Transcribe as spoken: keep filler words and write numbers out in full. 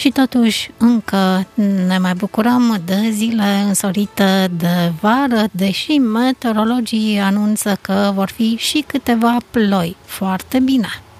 Și totuși încă ne mai bucurăm de zile însorite de vară, deși meteorologii anunță că vor fi și câteva ploi. Foarte bine!